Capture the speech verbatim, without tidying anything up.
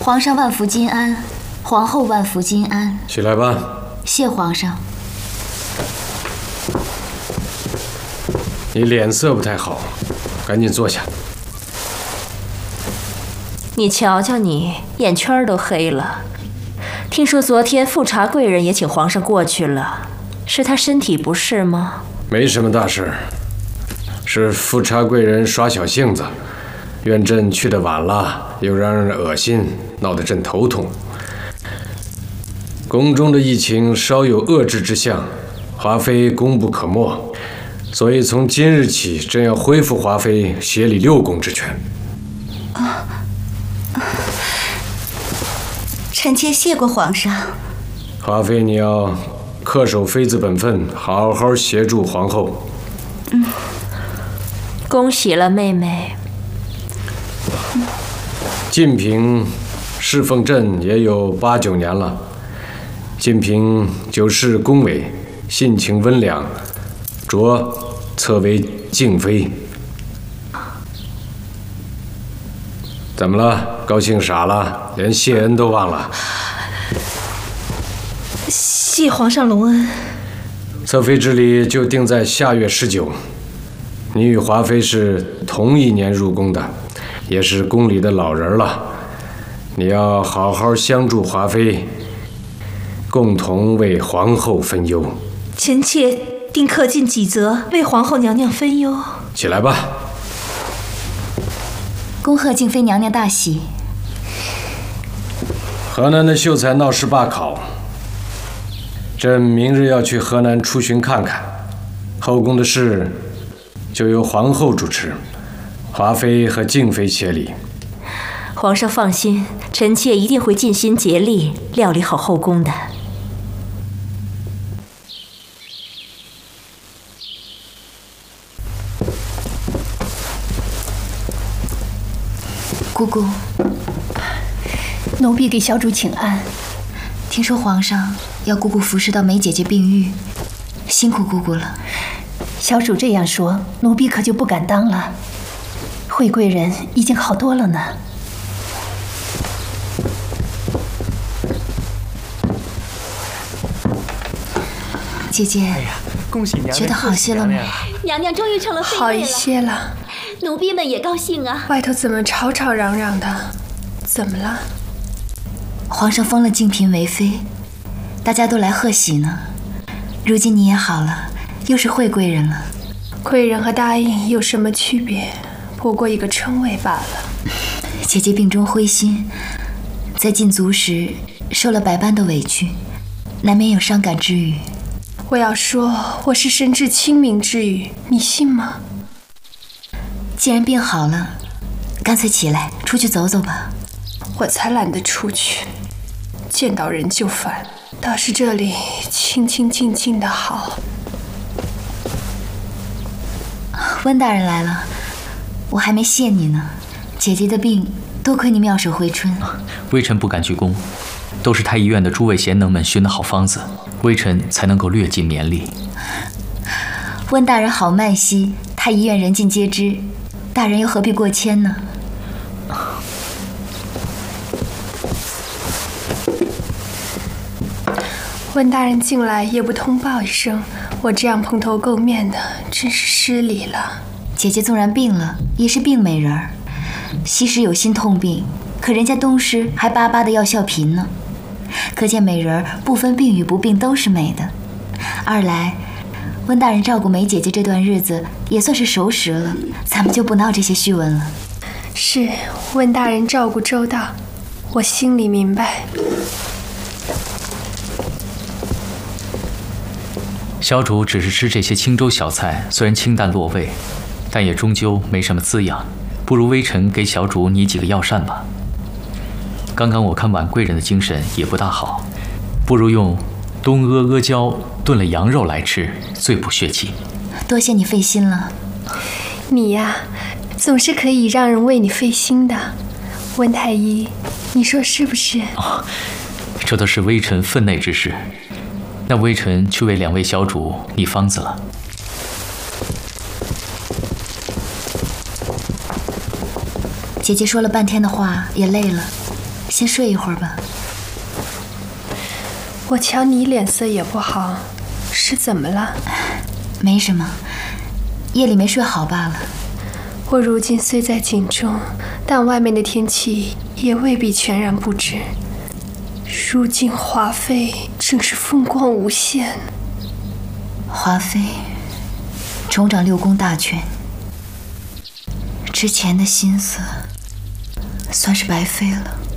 皇上万福金安，皇后万福金安。 起来吧。 谢皇上。 你脸色不太好，赶紧坐下。 你瞧瞧你，眼圈都黑了。听说昨天富察贵人也请皇上过去了，是他身体不适吗？ 没什么大事，是富察贵人耍小性子，怨朕去得晚了，又让人恶心，闹得朕头痛。宫中的疫情稍有遏制之象，华妃功不可没，所以从今日起，朕要恢复华妃协理六宫之权。 啊，臣妾谢过皇上。 华妃，你要恪守妃子本分，好好协助皇后。 嗯，恭喜了，妹妹。 晋嫔侍奉朕也有八九年了。晋嫔久侍宫闱，性情温良，擢册为静妃。怎么了？高兴傻了？连谢恩都忘了？ 谢皇上隆恩。 侧妃之礼就定在下月十九。你与华妃是同一年入宫的，也是宫里的老人了。你要好好相助华妃，共同为皇后分忧。 臣妾定恪尽己责，为皇后娘娘分忧。 起来吧。 恭贺静妃娘娘大喜。 河南的秀才闹事罢考，朕明日要去河南出巡看看。后宫的事就由皇后主持，华妃和静妃协理。 皇上放心，臣妾一定会尽心竭力料理好后宫的。 姑姑， 奴婢给小主请安。 听说皇上要姑姑服侍到梅姐姐病愈，辛苦姑姑了。 小主这样说，奴婢可就不敢当了。惠贵人已经好多了呢。 姐姐， 哎呀，恭喜娘娘， 觉得好些了吗？ 娘娘终于成了妃妹了， 好一些了。 奴婢们也高兴啊。 外头怎么吵吵嚷嚷的？怎么了？ 皇上封了静嫔为妃，大家都来贺喜呢。如今你也好了，又是惠贵人了。 贵人和答应有什么区别？不过一个称谓罢了。 姐姐病中灰心，在禁足时受了百般的委屈，难免有伤感之语。 我要说，我是神志清明之语，你信吗？ 既然病好了，干脆起来出去走走吧。 我才懒得出去，见到人就烦，倒是这里清清静静的好。 温大人来了，我还没谢你呢。姐姐的病，多亏你妙手回春。 微臣不敢居功，都是太医院的诸位贤能们寻的好方子，微臣才能够略尽绵力。 温大人好慢息，太医院人尽皆知，大人又何必过谦呢？ 温大人进来也不通报一声，我这样蓬头垢面的，真是失礼了。 姐姐纵然病了，也是病美人儿。西施有心痛病，可人家东施还巴巴的要笑贫呢。可见美人儿不分病与不病都是美的。二来，温大人照顾梅姐姐这段日子也算是熟识了，咱们就不闹这些虚文了。 是，温大人照顾周到，我心里明白。 小主只是吃这些清粥小菜，虽然清淡落味，但也终究没什么滋养。不如微臣给小主拟几个药膳吧。刚刚我看婉贵人的精神也不大好，不如用东阿阿胶炖了羊肉来吃，最补血气。 多谢你费心了。 你呀，总是可以让人为你费心的。温太医，你说是不是？ 哦，这都是微臣分内之事。那微臣去为两位小主拟方子了。 姐姐说了半天的话，也累了， 先睡一会儿吧。 我瞧你脸色也不好，是怎么了？ 没什么，夜里没睡好罢了。 我如今虽在井中，但外面的天气也未必全然不知。如今华妃正是风光无限。 华妃重掌六宫大权，之前的心思算是白费了。